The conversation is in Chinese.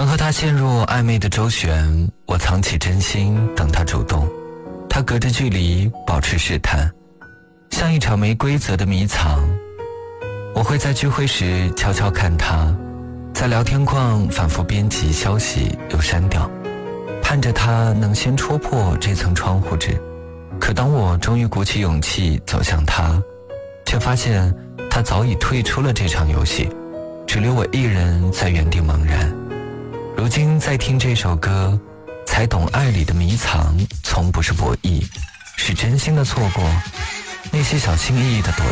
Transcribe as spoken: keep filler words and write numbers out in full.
曾和他陷入暧昧的周旋，我藏起真心等他主动，他隔着距离保持试探，像一场没规则的迷藏。我会在聚会时悄悄看他，在聊天框反复编辑消息又删掉，盼着他能先戳破这层窗户纸。可当我终于鼓起勇气走向他，却发现他早已退出了这场游戏，只留我一人在原地茫然。如今再听这首歌，才懂爱里的迷藏从不是博弈，是真心的错过，那些小心翼翼的躲